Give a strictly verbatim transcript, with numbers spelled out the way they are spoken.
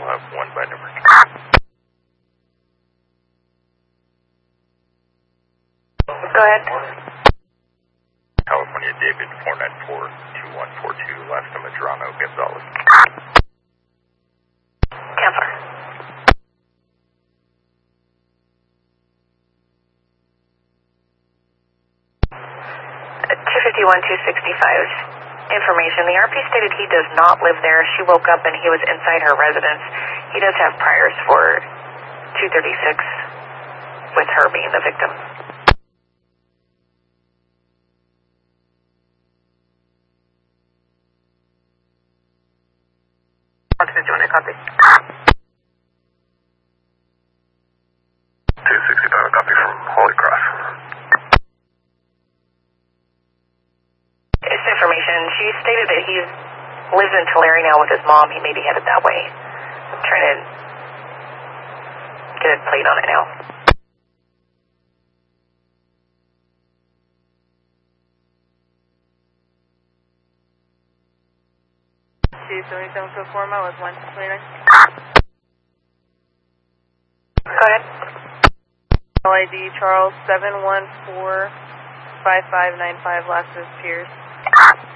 we'll have one by number. Go ahead. California David four nine four two one four two, last name Madrano Gonzalez. Counselor. two fifty-one two sixty-five. Information. The R P stated he does not live there. She woke up and he was inside her residence. He does have priors for two thirty-six with her being the victim. Oxygen, join a copy. two sixty-five, copy from Holy Cross. It's information. She stated that he lives in Tulare now with his mom. He may be headed that way. I'm trying to get a plate on it now. two seventy-seven foot four mile with one twenty-nine. Go ahead. L I D Charles seven one four five five nine five, last is Pierce.